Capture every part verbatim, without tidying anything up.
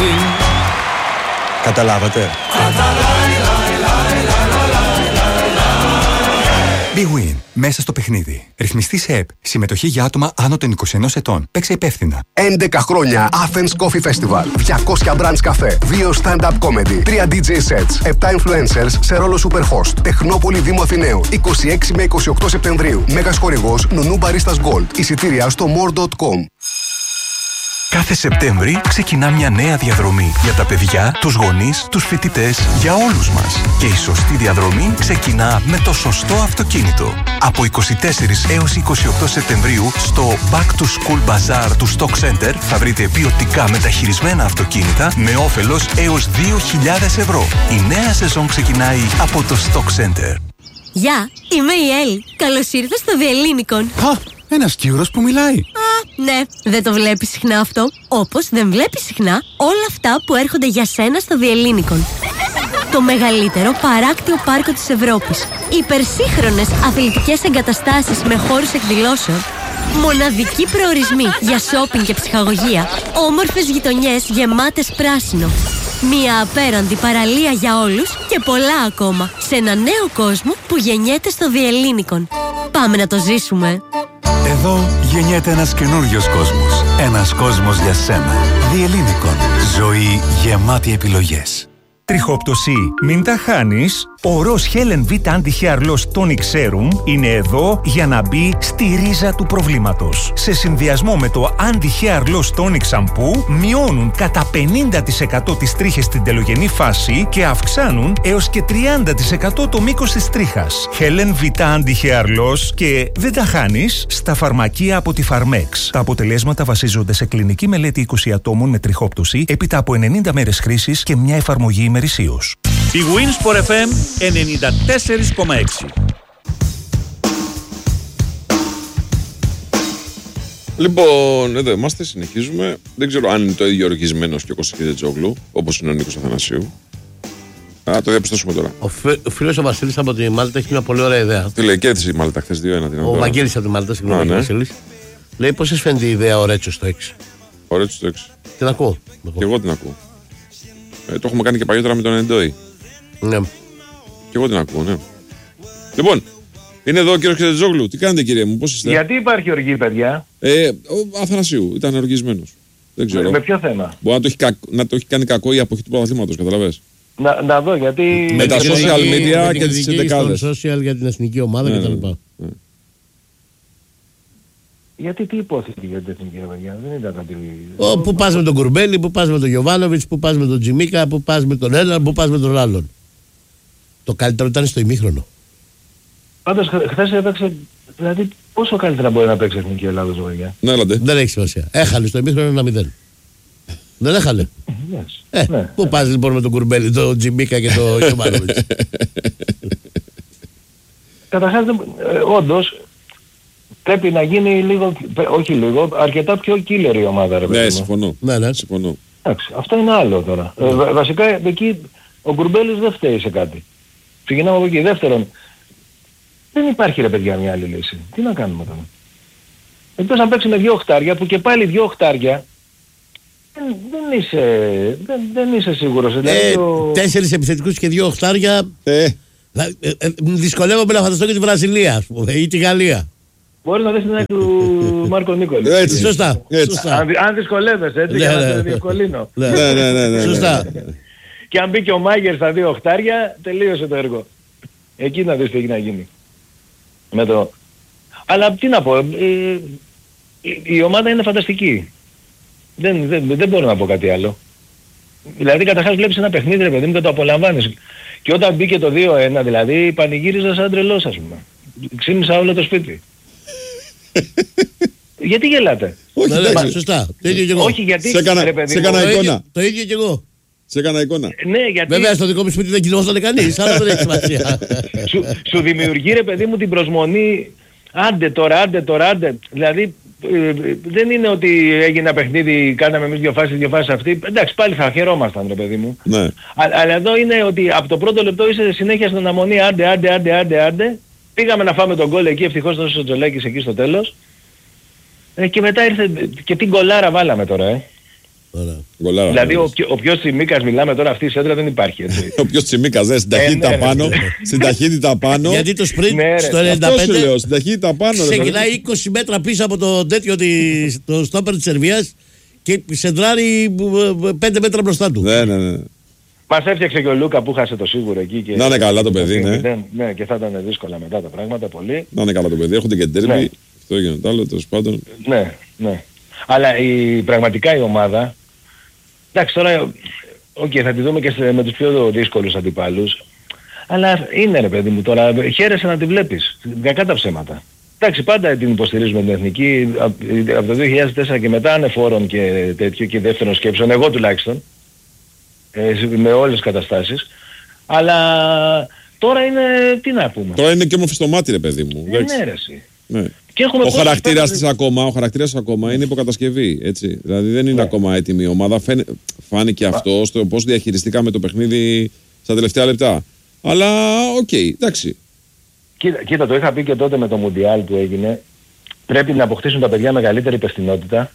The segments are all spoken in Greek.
Καταλάβατε? Big Win. Μέσα στο παιχνίδι. Ρυθμιστή σε ΕΠ. Συμμετοχή για άτομα άνω των είκοσι ενός ετών. Παίξε υπεύθυνα. έντεκα χρόνια Athens Coffee Festival. διακόσια brands καφέ. δύο stand-up comedy. τρία ντι τζέι sets. επτά influencers σε ρόλο super host. Τεχνόπολη Δήμου Αθηναίου. είκοσι έξι με είκοσι οκτώ Σεπτεμβρίου. Μέγας χορηγός Νουνού Baristas Gold. Εισιτήρια στο more τελεία com. Κάθε Σεπτέμβρη ξεκινά μια νέα διαδρομή για τα παιδιά, τους γονείς, τους φοιτητές, για όλους μας. Και η σωστή διαδρομή ξεκινά με το σωστό αυτοκίνητο. Από είκοσι τέσσερις έως είκοσι οκτώ Σεπτεμβρίου στο Back to School Bazaar του Stock Center θα βρείτε ποιοτικά μεταχειρισμένα αυτοκίνητα με όφελος έως δύο χιλιάδες ευρώ. Η νέα σεζόν ξεκινάει από το Stock Center. Γεια, είμαι η Έλλη. Καλώς ήρθες στο Διελλήνικον. Α, ένας Κύρος που μιλάει. Ναι, δεν το βλέπεις συχνά αυτό. Όπως δεν βλέπεις συχνά όλα αυτά που έρχονται για σένα στο Διελλήνικον. Το μεγαλύτερο παράκτιο πάρκο της Ευρώπης. Υπερσύγχρονες αθλητικές εγκαταστάσεις με χώρους εκδηλώσεων. Μοναδικοί προορισμοί για σόπινγκ και ψυχαγωγία. Όμορφες γειτονιές γεμάτες πράσινο. Μια απέραντη παραλία για όλους και πολλά ακόμα. Σε ένα νέο κόσμο που γεννιέται στο Διελλήνικον. Πάμε να το ζήσουμε. Εδώ γεννιέται ένας καινούριος κόσμος. Ένας κόσμος για σένα. Διελλήνικον. Ζωή γεμάτη επιλογές. Τριχόπτωση, μην τα χάνεις. Ο ροζ Helen V Anti-Hair Loss Tonic Serum είναι εδώ για να μπει στη ρίζα του προβλήματος. Σε συνδυασμό με το Anti-Hair Loss Tonic Shampoo μειώνουν κατά πενήντα τοις εκατό τις τρίχες στην τελογενή φάση και αυξάνουν έως και τριάντα τοις εκατό το μήκος της τρίχας. Helen V Anti-Hair Loss και δεν τα χάνεις στα φαρμακεία από τη Pharmex. Τα αποτελέσματα βασίζονται σε κλινική μελέτη είκοσι ατόμων με τριχόπτωση έπειτα από ενενήντα μέρες χρήσης και μια εφαρμογή ημερησίως. Η Winsport εφ εμ ενενήντα τέσσερα κόμμα έξι. Λοιπόν, εδώ είμαστε, συνεχίζουμε. Δεν ξέρω αν είναι το ίδιο οργισμένος και ο Κώστας Κιτζόγλου, όπως είναι ο Νίκος Αθανασίου. Α, το διαπιστώσουμε τώρα. Ο, φι, ο φίλος ο Βασίλης από τη Μάλτα έχει μια πολύ ωραία ιδέα. Τι λέει, κέρδισε η Μάλτα χθες δύο ένα. Ο Βαγγέλης από τη Μάλτα, συγγνώμη, ναι. Βασίλης. Λέει πώς σας φαίνεται η ιδέα ο Ρέτσος στο έξι. Ο Ρέτσος στο έξι. Την ακούω. Και εγώ την ακούω. Ε, το έχουμε κάνει και παλιότερα με τον Εντόι. Ναι. Και εγώ την ακούω, ναι. Λοιπόν, είναι εδώ ο κύριος Κιτζόγλου. Τι κάνετε, κύριε μου, πώς είστε? Γιατί υπάρχει οργή, παιδιά? Ε, ο Αθανασίου ήταν οργισμένος. Δεν ξέρω. Με, με ποιο θέμα? Μπορεί να το έχει, κακ... να το έχει κάνει κακό η αποχή του πρωταθλήματος, καταλαβες. Να, να δω, γιατί. Με τα social media και τις εντεκάδες. Με social για την εθνική ομάδα ναι, κτλ. Ναι, ναι. Γιατί τι υπόθηκε για την εθνική, παιδιά? Δεν ήταν κάτι. Ο, που πας με τον Κουρμπέλη, που πας με τον Γιοβάνοβιτς, που πας με τον Τζιμίκα, που πας με τον έναν, που πας με τον άλλον. Το καλύτερο ήταν στο ημίχρονο. Πάντως χθες έπαιξε. Δηλαδή, πόσο καλύτερα μπορεί να παίξει η εθνική Ελλάδα, παιδιά? Ναι, έλατε. Δεν έχει σημασία. Έχανε στο ημίχρονο ένα μηδέν. Δεν έχανε. Yes. Ε, ναι. Πού πας λοιπόν με τον Κουρμπέλη, τον Τζιμίκα και τον Γιοβάνοβιτς? Καταρχάς, ε, όντως. Πρέπει να γίνει λίγο, όχι λίγο, αρκετά πιο killer η ομάδα, ρε παιδί. Ναι, συμφωνώ. Ναι, ναι. συμφωνώ. Εντάξει, αυτό είναι άλλο τώρα. Ε, βα- βασικά εκεί ο Γκουρμπέλης δεν φταίει σε κάτι. Ξεκινάμε από εκεί. Δεύτερον, δεν υπάρχει, ρε παιδιά, μια άλλη λύση. Τι να κάνουμε τώρα? Εκτός να παίξει με δύο οχτάρια, που και πάλι δύο οχτάρια δεν, δεν, είσαι, δεν, δεν είσαι σίγουρος. Δηλαδή, Ε, ο... Τέσσερις επιθετικούς και δύο οχτάρια. Ε. Ε, ε, ε, δυσκολεύομαι να φανταστώ και τη Βραζιλία, ας πούμε, ή τη Γαλλία. Μπορεί να δεις την άκρη του Μάρκο Νίκολη. Έτσι, σωστά. Έτσι. σωστά. Αν, αν δυσκολεύεσαι, έτσι, Ναι, για να ναι, σε ναι. διευκολύνω. Ναι. Ναι, ναι, ναι, ναι, Σωστά. ναι, ναι. Και αν μπει και ο Μάγερ στα δύο οχτάρια, τελείωσε το έργο. Εκεί να δεις τι έχει να γίνει. Με το... Αλλά τι να πω, ε, ε, η, η ομάδα είναι φανταστική. Δεν, δεν, δεν μπορώ να πω κάτι άλλο. Δηλαδή καταρχάς βλέπεις ένα παιχνίδι, ρε παιδί μου, και το απολαμβάνεις. Και όταν μπήκε το δύο ένα, δηλαδή πανηγύριζα σαν τρελός, ας πούμε. Ξύμισα όλο το σπίτι. Γιατί γελάτε? Όχι, Ναι, ναι, εντάξει. σωστά. Το ίδιο και εγώ. Όχι, γιατί, Σε έκανα- ρε παιδί σε μου, έκανα Το εικόνα. ίδιο- Το ίδιο και εγώ. Σε έκανα εικόνα. ναι, γιατί Βέβαια στο δικό μου σπίτι δεν κοινόταν κανείς, αλλά δεν έχει σημασία. σου, σου δημιουργεί, ρε παιδί μου, την προσμονή. Άντε τώρα, άντε τώρα, άντε. Δηλαδή ε, δεν είναι ότι έγινε ένα παιχνίδι, κάναμε εμείς δύο φάσεις, δύο φάσεις αυτή. Εντάξει, πάλι θα χαιρόμασταν, ρε παιδί μου. Ναι. Α, αλλά εδώ είναι ότι από το πρώτο λεπτό είσαι συνέχεια στην αναμονή, άντε, άντε, άντε, άντε, άντε. Πήγαμε να φάμε τον γκολ εκεί, ευτυχώς τόσο ο Τζολάκης εκεί στο τέλος. Ε, και μετά ήρθε, και την γκολάρα βάλαμε τώρα, ε. Γκολάρα, δηλαδή ο, ο πιο Τσιμίκας μιλάμε τώρα, αυτή η σέντρα δεν υπάρχει. Έτσι. Ο πιο Τσιμίκας, δεν, στην ταχύτητα ναι, πάνω. ναι. Στην ταχύτητα πάνω. Γιατί το sprint Ναι, ρε, στο αυτό ενενήντα Αυτό σου πέντε λέω, στην ταχύτητα πάνω. ρε, ξεκινάει είκοσι μέτρα πίσω από το τέτοιο της- το στόπερ της Σερβίας και σεντράρει πέντε μέτρα μπροστά του. Ναι, ναι, ναι. Μας έφτιαξε και ο Λούκα που χάσε το σίγουρο εκεί. Και... Να είναι καλά το παιδί, ναι. Δεν- ναι, και θα ήταν δύσκολα μετά τα πράγματα πολύ. Να είναι καλά το παιδί, έχονται και ντέρμπι. Ναι. Αυτό έγινε το άλλο, τέλος πάντων. Ναι, ναι. Αλλά η, πραγματικά η ομάδα, εντάξει τώρα, οκ, θα τη δούμε και σε, με τους πιο δύσκολους αντιπάλους, αλλά είναι ρε παιδί μου τώρα, χαίρεσαι να τη βλέπεις, κακά τα ψέματα. Εντάξει, πάντα την υποστηρίζουμε την εθνική, από από το δύο χιλιάδες τέσσερα και μετά ανεφόρων και τέτοιο και δεύτερων σκέψεων, εγώ τουλάχιστον, ε, με όλες τις καταστάσεις, αλλά τώρα είναι, τι να πούμε. Τώρα είναι και όμορφη στο μάτι, ρε παιδί μου. Ε, εντάξει. ναι, ρε, εσύ. Ναι. Και έχουμε Ο πόσους χαρακτήρας παίκτες- της ακόμα, ο χαρακτήρας ακόμα είναι υποκατασκευή, έτσι. Δηλαδή δεν είναι Ναι. ακόμα έτοιμη η ομάδα. Φαίνε, φάνηκε αυτό στο πώς διαχειριστήκαμε το παιχνίδι στα τελευταία λεπτά. Αλλά οκ, εντάξει. Κοίτα, κοίτα, το είχα πει και τότε με το Μουντιάλ που έγινε. Πρέπει να αποκτήσουν τα παιδιά μεγαλύτερη υπευθυνότητα.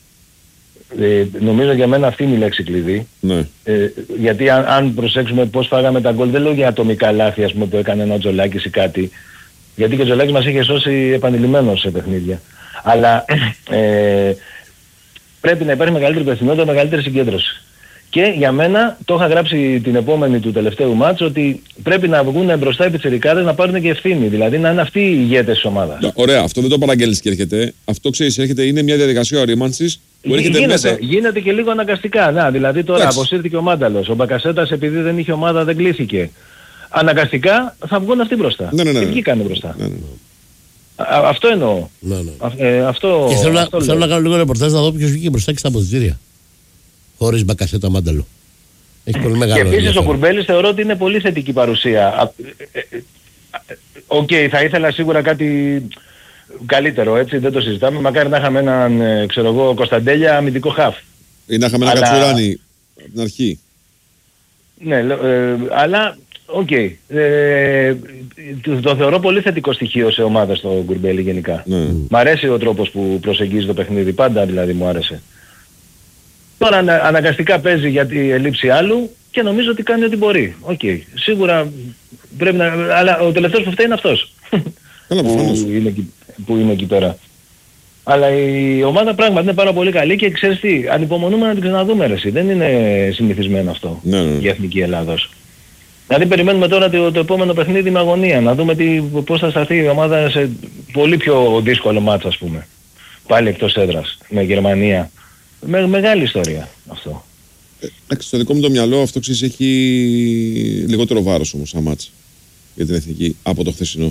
Ε, νομίζω για μένα αυτή είναι η λέξη κλειδί. Ναι. Ε, γιατί αν, αν προσέξουμε πώς φάγαμε τα γκολ, δεν λέω για ατομικά λάθη ας πούμε, που έκανε ένα Τζολάκης ή κάτι. Γιατί και ο Τζολάκης μας είχε σώσει επανειλημμένος σε παιχνίδια. Αλλά ε, πρέπει να υπάρχει μεγαλύτερη υπευθυνότητα, μεγαλύτερη συγκέντρωση. Και για μένα, το είχα γράψει την επόμενη του τελευταίου μάτς, ότι πρέπει να βγουν μπροστά οι πιτσιρικάδες να πάρουν και ευθύνη. Δηλαδή να είναι αυτοί οι ηγέτες της ομάδας. Ναι, ωραία, αυτό δεν το παραγγέλνεις και έρχεται. Αυτό ξέρεις, έρχεται, είναι μια διαδικασία ορίμανσης που έρχεται Γίνεται, μέσα. γίνεται και λίγο αναγκαστικά. Να, δηλαδή τώρα Εντάξει. αποσύρθηκε ο Μάνταλος. Ο Μπακασέτας επειδή δεν είχε ομάδα δεν κλήθηκε. Αναγκαστικά θα βγουν αυτοί μπροστά. Ναι, ναι, ναι. Και βγήκανε μπροστά. Ναι, ναι. Α, αυτό εννοώ. Ναι, ναι. Α, ε, αυτό, Και θέλω, να, αυτό θέλω λέω. να κάνω λίγο ρεπορτάζ να δω ποιος βγήκε μπροστά και στα αποδυτήρια. Χωρίς Μπακασέτα Μάνταλο. Έχει πολύ Και μεγάλο επίσης ο ενδιαφέρον. Κουρμπέλης θεωρώ ότι είναι πολύ θετική παρουσία. Α, ε, ε, ε, Οκ, θα ήθελα σίγουρα κάτι καλύτερο, έτσι, δεν το συζητάμε. Μακάρι να είχαμε έναν, ε, ξέρω εγώ, Κωνσταντέλια αμυντικό χαφ. Ή να είχαμε ένα Αλλά- κατσουράνι από την αρχή. Ναι, λέ- ε, αλλά, οκ, ε, το, το θεωρώ πολύ θετικό στοιχείο σε ομάδα στο Κουρμπέλη γενικά. Ναι. Μ' αρέσει ο τρόπος που προσεγγίζει το παιχνίδι, πάντα δηλαδή μου άρεσε. Τώρα ανα, αναγκαστικά παίζει για τη ελλείψη άλλου και νομίζω ότι κάνει ό,τι μπορεί. Οκ, σίγουρα πρέπει να... Αλλά ο τελευταίος που φταίει είναι αυτός. Καλά, που, προφανώς. είναι, εκεί- που είναι εκεί πέρα. Αλλά η ομάδα πράγματι είναι πάρα πολύ καλή και ξέρεις τι, ανυπομονούμε να την ξαναδούμε ρε εσύ. Δεν είναι συνηθισμένο αυτό Ναι, ναι, ναι. η Εθνική Ελλάδος. Δηλαδή περιμένουμε τώρα το, το επόμενο παιχνίδι με αγωνία, να δούμε τι, πώς θα σταθεί η ομάδα σε πολύ πιο δύσκολο μάτς ας πούμε. Πάλι εκτός έδρας, με Γερμανία. Με, μεγάλη ιστορία αυτό. Ε, Εντάξει, στο δικό μου το μυαλό αυτό ξέρεις έχει λιγότερο βάρος όμως σαν μάτς για την εθνική από το χθεσινό.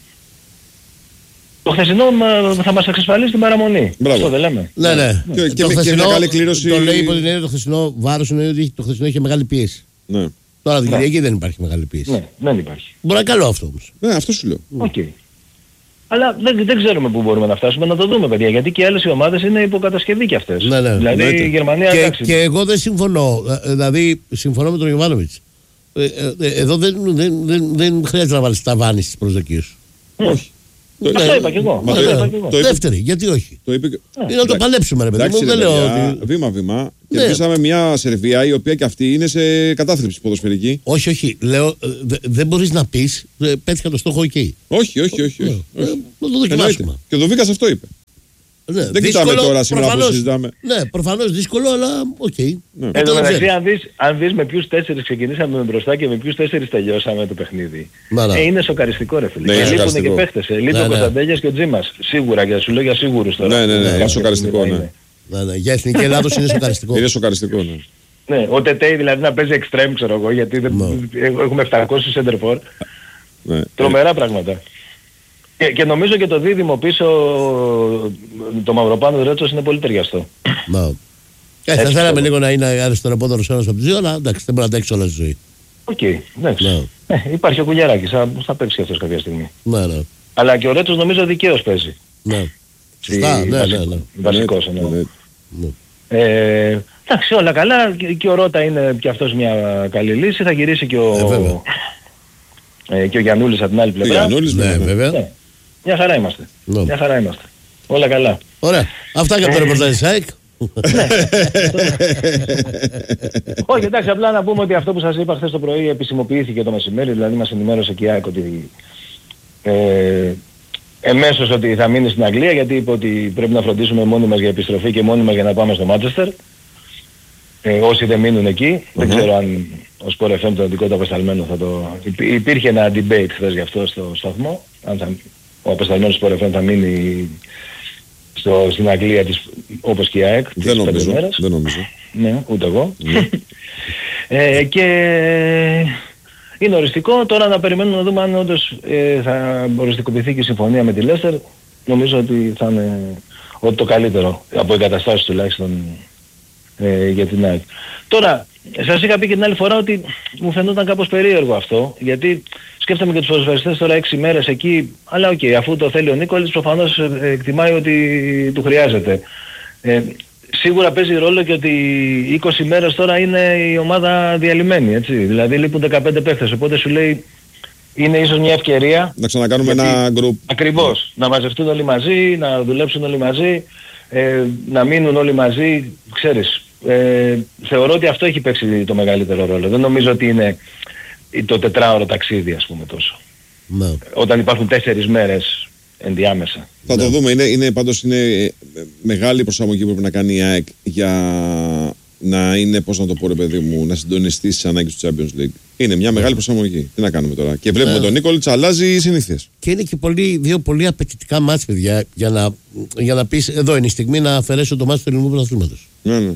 Το χθεσινό μα, θα μας εξασφαλίσει την παραμονή. Μπράβο. Αυτό δεν λέμε. Ναι, ναι. Και- και Το με- και χθεσινό, μια καλή κλήρωση- Το λέει υπό την έννοια το χθεσινό βάρος είναι ότι το χθεσινό είχε μεγάλη πίεση. Ναι. Τώρα την Ναι. Κυριακή δεν υπάρχει μεγάλη πίεση. Ναι, δεν υπάρχει. Μπορεί να είναι καλό αυτό όμως. Ναι, αυτό σου λέω. Οκ. Αλλά δεν, δεν ξέρουμε πού μπορούμε να φτάσουμε, να το δούμε παιδιά. Γιατί και οι άλλες οι ομάδες είναι υποκατασκευή κι αυτές. Ναι, ναι, δηλαδή εννοείται. η Γερμανία Και, εντάξει. και εγώ δεν συμφωνώ. Ε, Δηλαδή, συμφωνώ με τον Ιωβάνοβιτς. Ε, ε, ε, εδώ δεν, δεν, δεν, δεν χρειάζεται να βάλεις ταβάνι στις προσδοκίες σου. Όχι. Αυτό είπα κι εγώ. Μα Αυτό το- είπα κι εγώ. το είπε- Δεύτερη, γιατί όχι. Το είπε και... Είναι να το παλέψουμε, ρε παιδί Εντάξει, μου. Δεν ρε λέω παιδιά, ότι. βήμα-βήμα. Ναι. Κερδίσαμε μια Σερβία η οποία και αυτή είναι σε κατάθλιψη ποδοσφαιρική. Όχι, όχι. Λέω, ε, δε- δεν μπορείς να πεις ε, πέτυχα το στόχο εκεί. Όχι, όχι, όχι. όχι, Ε, όχι. Να το δοκιμάσουμε. Εννοείται. Και ο Δοβίκας αυτό είπε. Ναι, Δεν κοιτάμε τώρα σήμερα που προφανώς- συζητάμε. Ναι, προφανώς δύσκολο, αλλά οκ. Ναι. Εν Αυτό τω δεν μεταξύ, ξέρει. αν δεις, αν δεις με ποιους τέσσερις ξεκινήσαμε μπροστά και με ποιους τέσσερις τελειώσαμε το παιχνίδι. Να, να. Ε, είναι σοκαριστικό ρε φίλε. Ναι, και είναι λείπουν και σοκαριστικό. παίχτες. Ε. Λείπει Ναι, ο ναι. Κωνσταντέλιας και ο Τζίμας. Σίγουρα, και σου λέω για σίγουρους τώρα. Ναι, ναι, ναι, Κάποια είναι σοκαριστικό, στιγμή θα ναι. είναι. Ναι, ναι, για εθνική Ελλάδος είναι σοκαριστικό. Είναι σοκαριστικό, ναι. Ναι, ο Τετέι δηλαδή να παίζει extreme ξέρω εγώ, γιατί δεν, Ναι. έχουμε επτακόσιους center for. ναι. Τρομερά πράγματα. Και, και νομίζω και το δίδυμο πίσω, το Μαυροπάνο Ρέτσος είναι πολύ ταιριαστό. Ναι. Ε, θα Έτσι θέλαμε πιστεύω. λίγο να είναι αριστεροπόδαρος ένας από τους δύο, αλλά εντάξει, δεν μπορεί να αντέξει όλα στη ζωή. Οκ, εντάξει. Ναι. Ε, υπάρχει ο Κουλιαράκης, θα, θα παίξει και αυτός κάποια στιγμή. Ναι, ναι. Αλλά και ο Ρέτσος νομίζω δικαίως παίζει. ναι. Σωστά, Στη- ναι, ναι, βασικό- ναι. Βασικός Ναι, εννοώ. ναι. Ναι. Ε, εντάξει, όλα καλά. Και, και ο Ρώτα είναι και αυτός μια καλή λύση. Θα γυρίσει και ο, Ε, βέβαια. ε, και ο Γιαννούλης από την άλλη Και πλευρά. Γιαννούλης, Ναι, ναι, ναι. βέβαια. Ναι. Μια χαρά είμαστε. Ναι. Μια χαρά είμαστε. Όλα καλά. Ωραία. Αυτά και από το ρεπορτάζ της ΑΕΚ. Όχι, εντάξει, απλά να πούμε ότι αυτό που σας είπα χθες το πρωί επισημοποιήθηκε το μεσημέρι, δηλαδή μας ενημέρωσε και η ΑΕΚ ότι ε, εμέσως ότι θα μείνει στην Αγγλία, γιατί είπε ότι πρέπει να φροντίσουμε μόνοι μας για επιστροφή και μόνοι μας για να πάμε στο Μάντσεστερ. Ε, όσοι δεν μείνουν εκεί, mm-hmm. δεν ξέρω αν ο Sport εφ εμ το δικό του απεσταλμένο θα το... Υπήρχε ένα debate χθες γι' αυτό στο σταθμό, αν θα... ο απεσταλμένος Sport εφ εμ θα μείνει στο, στην Αγγλία της, όπως και η ΑΕΚ. Δεν νομίζω, δεν νομίζω. Ναι, ούτε εγώ. Mm. ε, και είναι οριστικό, τώρα να περιμένουμε να δούμε αν όντως ε, θα οριστικοποιηθεί και η συμφωνία με τη Leicester. Νομίζω ότι θα είναι ότι το καλύτερο, από εγκαταστάσεις τουλάχιστον ε, για την ΑΕΚ. Τώρα, σας είχα πει και την άλλη φορά ότι μου φαινόταν κάπως περίεργο αυτό, γιατί σκέφτομαι και τους ποδοσφαιριστές τώρα έξι μέρες εκεί, αλλά οκ, okay, αφού το θέλει ο Νίκολης προφανώς εκτιμάει ότι του χρειάζεται. Ε, σίγουρα παίζει ρόλο και ότι είκοσι μέρες τώρα είναι η ομάδα διαλυμένη, έτσι, δηλαδή λείπουν δεκαπέντε παίχτες, οπότε σου λέει είναι ίσως μια ευκαιρία να ξανακάνουμε γιατί, ένα γκρουπ. Ακριβώς, να μαζευτούν όλοι μαζί, να δουλέψουν όλοι μαζί, ε, να μείνουν όλοι μαζί, ξέρεις. Ε, θεωρώ ότι αυτό έχει παίξει το μεγαλύτερο ρόλο. Δεν νομίζω ότι είναι το τετράωρο ταξίδι, ας πούμε, τόσο. Ναι. Όταν υπάρχουν τέσσερις μέρες ενδιάμεσα. Θα ναι. το δούμε. Είναι, είναι, πάντως είναι μεγάλη προσαρμογή που πρέπει να κάνει η ΑΕΚ για να είναι, πώς να το πω ρε παιδί μου, να συντονιστεί στις ανάγκες του Champions League. Είναι μια μεγάλη προσαρμογή. Τι να κάνουμε τώρα. Και βλέπουμε ναι. τον Νίκολιτς αλλάζει οι συνήθειες. Και είναι και πολύ, δύο πολύ απαιτητικά μάτς, παιδιά, για να, για να πεις εδώ είναι η στιγμή να αφαιρέσω το μάτς του ελληνικού πρωταθλήματος. Ναι, ναι.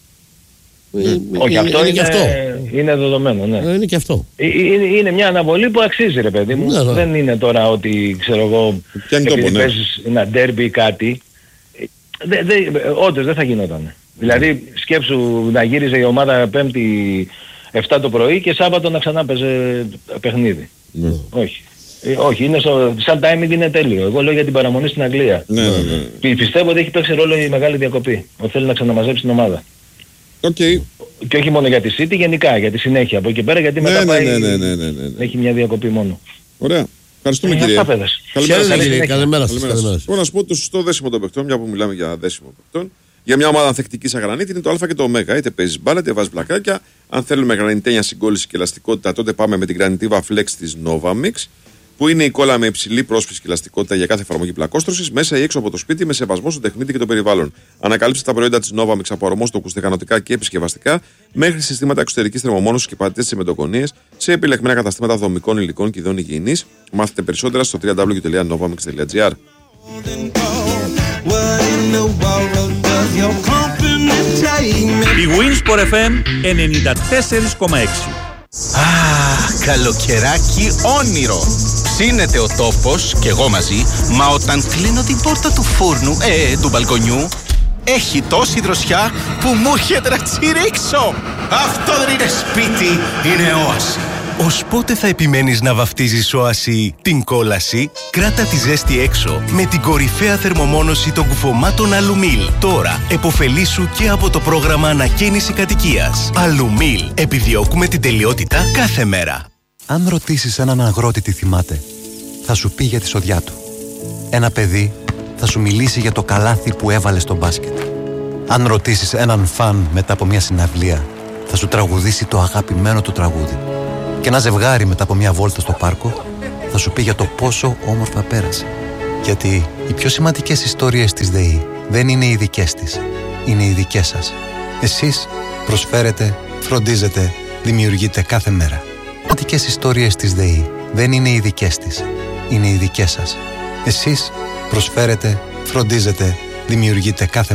Mm. Όχι, αυτό είναι, είναι, αυτό. είναι δεδομένο, ναι. Είναι και αυτό. Είναι, είναι μια αναβολή που αξίζει, ρε παιδί μου. Ναι, δεν είναι τώρα ότι, ξέρω εγώ, επειδή ναι. παίζεις ένα ντέρμπι ή κάτι. Δε, δε, όντως δεν θα γινόταν. Δηλαδή, σκέψου να γύριζε η ομάδα Πέμπτη εφτά το πρωί και Σάββατο να ξανά παίζει παιχνίδι. Ναι. Όχι. Ε, όχι, είναι στο, σαν timing είναι τέλειο. Εγώ λέω για την παραμονή στην Αγγλία. Ναι, ναι, ναι. Πιστεύω ότι έχει παίξει ρόλο η μεγάλη διακοπή. Ότι θέλει να ξαναμαζέψει την ομάδα. Okay. Και όχι μόνο για τη City, γενικά, για τη συνέχεια. Από εκεί πέρα, γιατί ναι, μετά ναι, πάει, ναι, ναι, ναι, ναι, ναι. έχει μια διακοπή μόνο. Ωραία. Ευχαριστούμε, ε, κύριε. Καλημέρα. Καλημέρα σας. Μπορώ να σου πω το σωστό δέσιμο των παιχτών, μια που μιλάμε για δέσιμο παιχτών. Για μια ομάδα ανθεκτική σαν γρανίτη είναι το Α και το Ω. Είτε παίζεις μπάλα, είτε βάζεις πλακάκια. Αν θέλουμε γρανιτένια συγκόλληση και ελαστικότητα, τότε πάμε με την Granitiva Flex της Novamix, που είναι η κόλλα με υψηλή πρόσφυση και ελαστικότητα για κάθε εφαρμογή πλακόστρωσης, μέσα ή έξω από το σπίτι, με σεβασμό στον τεχνίτη και το περιβάλλον. Ανακαλύψτε τα προϊόντα της Novamix από αρρωμόστοκους, τεχανοτικά και επισκευαστικά, μέχρι συστήματα εξωτερικής θερμομόνωσης και πατήτες σε μετοκονίες, σε επιλεγμένα καταστήματα δομικών υλικών και ειδών υγιεινής. Μάθετε περισσότερα στο double-u double-u double-u τελεία novamix τελεία gr. Η Winsport εφ εμ ενενήντα τέσσερα κόμμα έξι. Α, καλοκαιράκι όνειρο. Ψήνεται ο τόπος και εγώ μαζί, μα όταν κλείνω την πόρτα του φούρνου, ε, του μπαλκονιού, έχει τόση δροσιά που μου έρχεται να τσιρίξω. Αυτό δεν είναι σπίτι, είναι όαση. Ως πότε θα επιμένεις να βαφτίζεις όαση την κόλαση? Κράτα τη ζέστη έξω με την κορυφαία θερμομόνωση των κουφωμάτων Αλουμίλ. Τώρα εποφελήσου και από το πρόγραμμα ανακαίνιση κατοικίας. Αλουμίλ. Επιδιώκουμε την τελειότητα κάθε μέρα. Αν ρωτήσεις έναν αγρότη τι θυμάται, θα σου πει για τη σοδιά του. Ένα παιδί θα σου μιλήσει για το καλάθι που έβαλε στο μπάσκετ. Αν ρωτήσεις έναν φαν μετά από μια συναυλία, θα σου τραγουδήσει το αγαπημένο του τραγούδι. Και ένα ζευγάρι μετά από μια βόλτα στο πάρκο θα σου πει για το πόσο όμορφα πέρασε. Γιατί οι πιο σημαντικές ιστορίες της ΔΕΗ δεν είναι οι δικές της, είναι οι δικές σας. Εσείς προσφέρετε, φροντίζετε, δημιουργείτε κάθε μέρα. Οι σημαντικές ιστορίες της ΔΕΗ δεν είναι οι δικές της, είναι οι δικές σας. Εσείς προσφέρετε, φροντίζετε, δημιουργείτε κάθε μέρα.